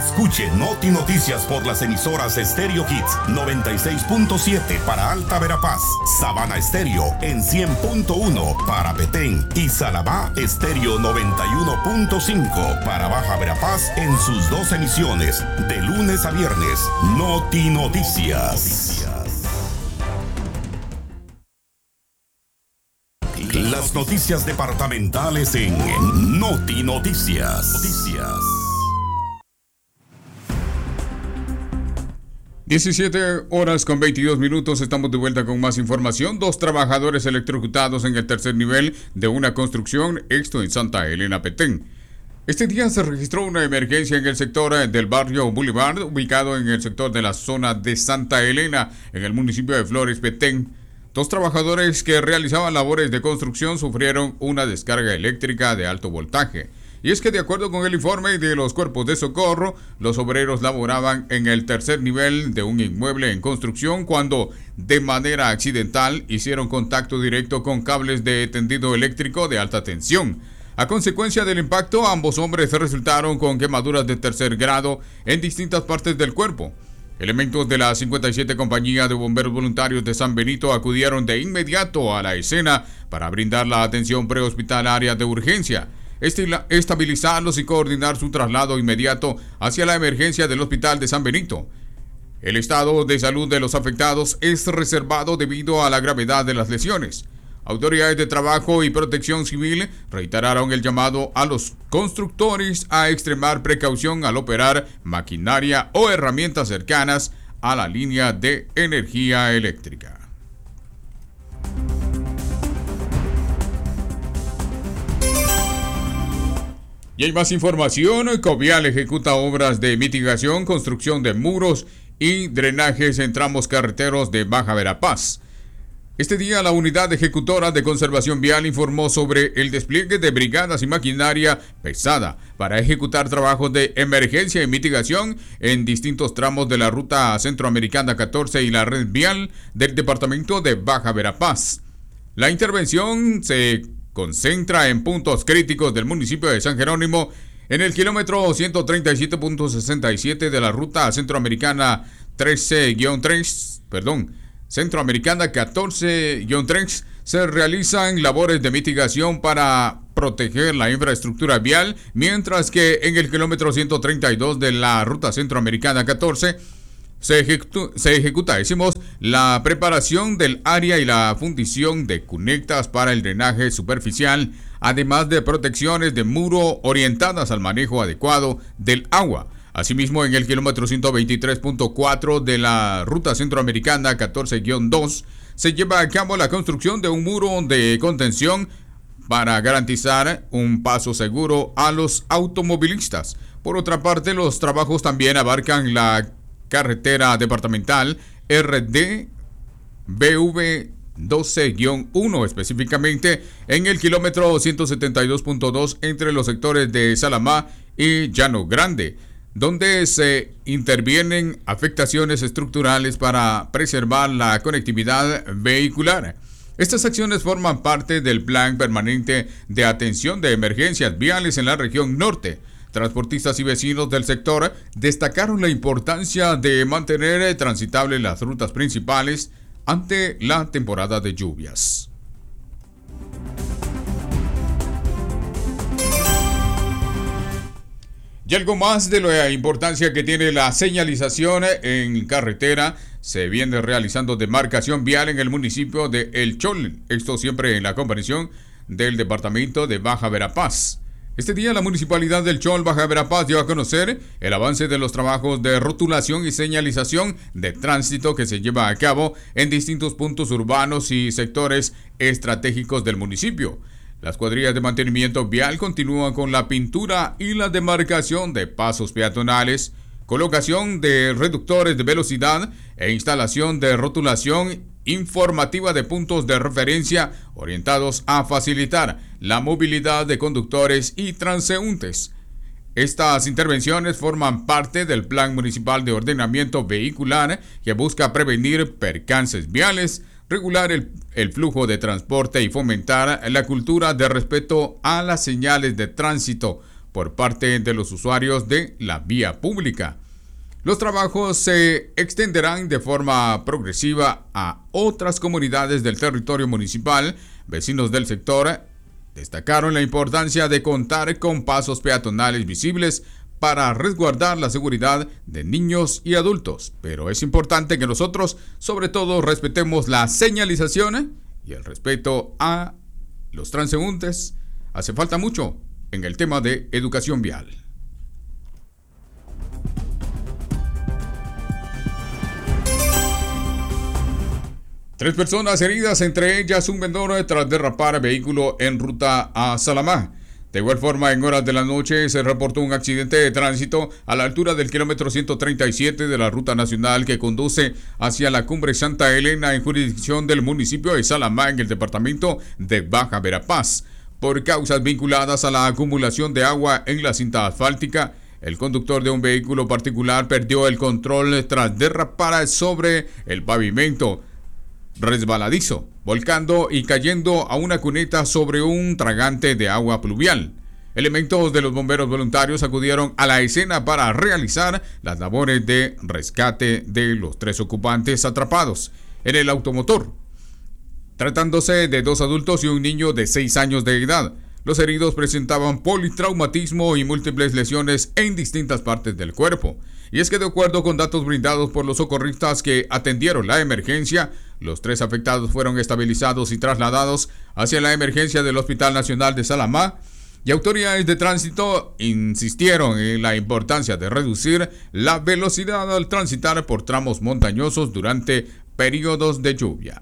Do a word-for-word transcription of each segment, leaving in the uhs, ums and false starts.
Escuche Noti Noticias por las emisoras Stereo Hits noventa y seis punto siete para Alta Verapaz, Sabana Estéreo en cien punto uno para Petén y Salabá Estéreo noventa y uno punto cinco para Baja Verapaz en sus dos emisiones de lunes a viernes. Noti Noticias. Las noticias departamentales en Noti Noticias. Noticias. diecisiete horas con veintidós minutos, estamos de vuelta con más información. Dos trabajadores electrocutados en el tercer nivel de una construcción, esto en Santa Elena, Petén. Este día se registró una emergencia en el sector del barrio Boulevard, ubicado en el sector de la zona de Santa Elena, en el municipio de Flores, Petén. Dos trabajadores que realizaban labores de construcción sufrieron una descarga eléctrica de alto voltaje. Y es que de acuerdo con el informe de los cuerpos de socorro, los obreros laboraban en el tercer nivel de un inmueble en construcción cuando, de manera accidental, hicieron contacto directo con cables de tendido eléctrico de alta tensión. A consecuencia del impacto, ambos hombres resultaron con quemaduras de tercer grado en distintas partes del cuerpo. Elementos de la cincuenta y siete Compañía de Bomberos Voluntarios de San Benito acudieron de inmediato a la escena para brindar la atención prehospitalaria de urgencia, estabilizarlos y coordinar su traslado inmediato hacia la emergencia del Hospital de San Benito. El estado de salud de los afectados es reservado debido a la gravedad de las lesiones. Autoridades de Trabajo y Protección Civil reiteraron el llamado a los constructores a extremar precaución al operar maquinaria o herramientas cercanas a la línea de energía eléctrica. Y hay más información. Covial ejecuta obras de mitigación, construcción de muros y drenajes en tramos carreteros de Baja Verapaz. Este día la Unidad Ejecutora de Conservación Vial informó sobre el despliegue de brigadas y maquinaria pesada para ejecutar trabajos de emergencia y mitigación en distintos tramos de la Ruta Centroamericana catorce y la red vial del departamento de Baja Verapaz. La intervención se concentra en puntos críticos del municipio de San Jerónimo en el kilómetro ciento treinta y siete punto sesenta y siete de la Ruta Centroamericana trece guión tres, perdón, Centroamericana catorce guión tres, se realizan labores de mitigación para proteger la infraestructura vial, mientras que en el kilómetro ciento treinta y dos de la Ruta Centroamericana catorce se ejecuta, se ejecuta, decimos, la preparación del área y la fundición de cunectas para el drenaje superficial, además de protecciones de muro orientadas al manejo adecuado del agua. Asimismo, en el kilómetro ciento veintitrés punto cuatro de la Ruta Centroamericana catorce guión dos se lleva a cabo la construcción de un muro de contención para garantizar un paso seguro a los automovilistas. Por otra parte, los trabajos también abarcan la carretera departamental R D B V doce guión uno, específicamente en el kilómetro ciento setenta y dos punto dos entre los sectores de Salamá y Llano Grande, donde se intervienen afectaciones estructurales para preservar la conectividad vehicular. Estas acciones forman parte del Plan Permanente de Atención de Emergencias Viales en la región norte. Transportistas y vecinos del sector destacaron la importancia de mantener transitables las rutas principales ante la temporada de lluvias. Y algo más de la importancia que tiene la señalización en carretera. Se viene realizando demarcación vial en el municipio de El Chol. Esto siempre en la comprensión del departamento de Baja Verapaz. Este día la Municipalidad del Chol, Baja Verapaz, dio a conocer el avance de los trabajos de rotulación y señalización de tránsito que se lleva a cabo en distintos puntos urbanos y sectores estratégicos del municipio. Las cuadrillas de mantenimiento vial continúan con la pintura y la demarcación de pasos peatonales, colocación de reductores de velocidad e instalación de rotulación informativa de puntos de referencia orientados a facilitar la movilidad de conductores y transeúntes. Estas intervenciones forman parte del Plan Municipal de Ordenamiento Vehicular que busca prevenir percances viales, regular el, el flujo de transporte y fomentar la cultura de respeto a las señales de tránsito, por parte de los usuarios de la vía pública. Los trabajos se extenderán de forma progresiva a otras comunidades del territorio municipal. Vecinos del sector destacaron la importancia de contar con pasos peatonales visibles para resguardar la seguridad de niños y adultos. Pero es importante que nosotros, sobre todo, respetemos la señalización y el respeto a los transeúntes. Hace falta mucho en el tema de educación vial. Tres personas heridas, entre ellas un vendedor, tras derrapar vehículo en ruta a Salamá. De igual forma, en horas de la noche se reportó un accidente de tránsito a la altura del kilómetro ciento treinta y siete de la ruta nacional que conduce hacia la cumbre Santa Elena en jurisdicción del municipio de Salamá, en el departamento de Baja Verapaz. Por causas vinculadas a la acumulación de agua en la cinta asfáltica, el conductor de un vehículo particular perdió el control tras derrapar sobre el pavimento resbaladizo, volcando y cayendo a una cuneta sobre un tragante de agua pluvial. Elementos de los bomberos voluntarios acudieron a la escena para realizar las labores de rescate de los tres ocupantes atrapados en el automotor, tratándose de dos adultos y un niño de seis años de edad. Los heridos presentaban politraumatismo y múltiples lesiones en distintas partes del cuerpo. Y es que de acuerdo con datos brindados por los socorristas que atendieron la emergencia, los tres afectados fueron estabilizados y trasladados hacia la emergencia del Hospital Nacional de Salamá, y autoridades de tránsito insistieron en la importancia de reducir la velocidad al transitar por tramos montañosos durante periodos de lluvia.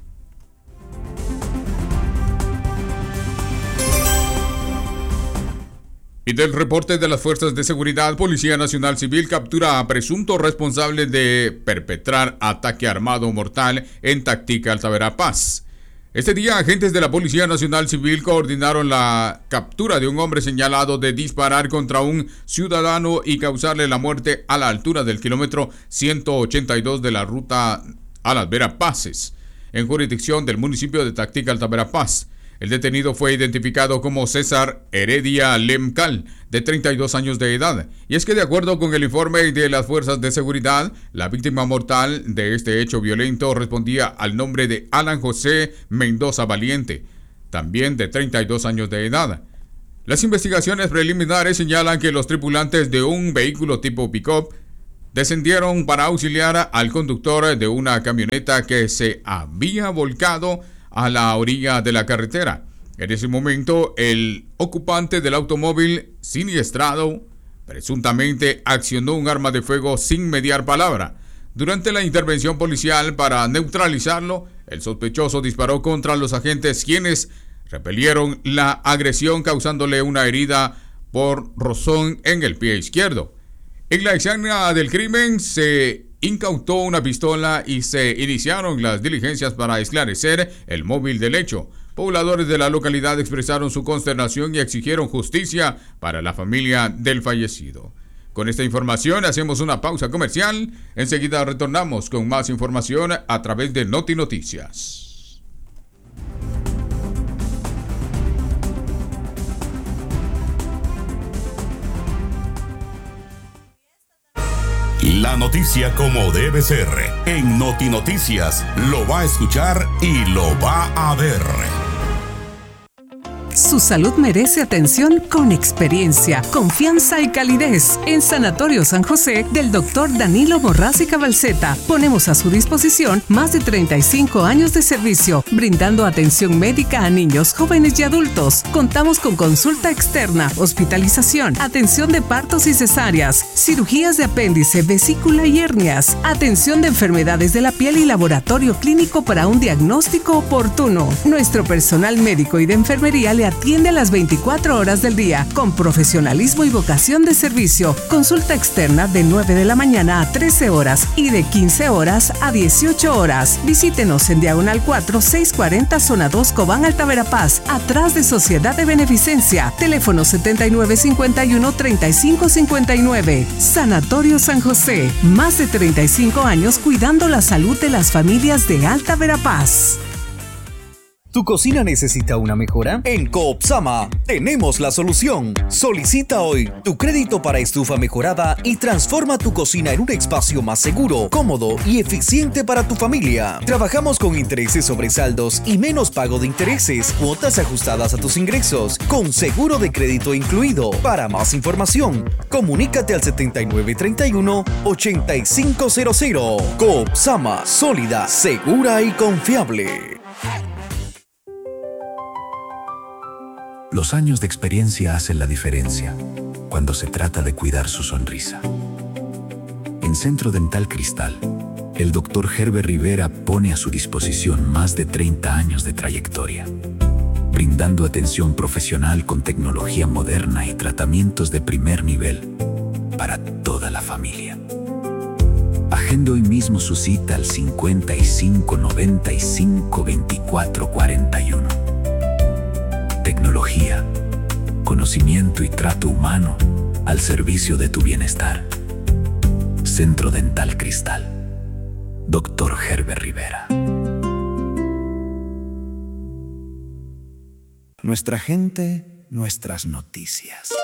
Y del reporte de las fuerzas de seguridad, Policía Nacional Civil captura a presunto responsable de perpetrar ataque armado mortal en Tactica, Alta Verapaz. Este día, agentes de la Policía Nacional Civil coordinaron la captura de un hombre señalado de disparar contra un ciudadano y causarle la muerte a la altura del kilómetro ciento ochenta y dos de la ruta a Las Verapaces, en jurisdicción del municipio de Tactica, Alta Verapaz. El detenido fue identificado como César Heredia Lemcal, de treinta y dos años de edad. Y es que de acuerdo con el informe de las fuerzas de seguridad, la víctima mortal de este hecho violento respondía al nombre de Alan José Mendoza Valiente, también de treinta y dos años de edad. Las investigaciones preliminares señalan que los tripulantes de un vehículo tipo pick-up descendieron para auxiliar al conductor de una camioneta que se había volcado a la orilla de la carretera. En ese momento, el ocupante del automóvil siniestrado presuntamente accionó un arma de fuego sin mediar palabra. Durante la intervención policial para neutralizarlo, el sospechoso disparó contra los agentes, quienes repelieron la agresión causándole una herida por rozón en el pie izquierdo. En la escena del crimen se incautó una pistola y se iniciaron las diligencias para esclarecer el móvil del hecho. Pobladores de la localidad expresaron su consternación y exigieron justicia para la familia del fallecido. Con esta información hacemos una pausa comercial. Enseguida retornamos con más información a través de Noti Noticias. La noticia como debe ser. En Noti Noticias lo va a escuchar y lo va a ver. Su salud merece atención con experiencia, confianza y calidez. En Sanatorio San José del doctor Danilo Morraz y Cabalceta ponemos a su disposición más de treinta y cinco años de servicio, brindando atención médica a niños, jóvenes y adultos. Contamos con consulta externa, hospitalización, atención de partos y cesáreas, cirugías de apéndice, vesícula y hernias, atención de enfermedades de la piel y laboratorio clínico para un diagnóstico oportuno. Nuestro personal médico y de enfermería le atiende a las veinticuatro horas del día con profesionalismo y vocación de servicio. Consulta externa de nueve de la mañana a trece horas y de quince horas a dieciocho horas. Visítenos en Diagonal cuatro, seiscientos cuarenta, Zona dos, Cobán, Alta Verapaz, atrás de Sociedad de Beneficencia. Teléfono setenta y nueve cincuenta y uno, treinta y cinco cincuenta y nueve. Sanatorio San José. Más de treinta y cinco años cuidando la salud de las familias de Alta Verapaz. ¿Tu cocina necesita una mejora? En Coopsama tenemos la solución. Solicita hoy tu crédito para estufa mejorada y transforma tu cocina en un espacio más seguro, cómodo y eficiente para tu familia. Trabajamos con intereses sobre saldos y menos pago de intereses, cuotas ajustadas a tus ingresos, con seguro de crédito incluido. Para más información, comunícate al setenta y nueve treinta y uno ochenta y cinco cero cero. Coopsama, sólida, segura y confiable. Los años de experiencia hacen la diferencia cuando se trata de cuidar su sonrisa. En Centro Dental Cristal, el doctor Herbert Rivera pone a su disposición más de treinta años de trayectoria, brindando atención profesional con tecnología moderna y tratamientos de primer nivel para toda la familia. Agende hoy mismo su cita al cincuenta y cinco noventa y cinco veinticuatro cuarenta y uno. Tecnología, conocimiento y trato humano al servicio de tu bienestar. Centro Dental Cristal. doctor Herbert Rivera. Nuestra gente, nuestras noticias.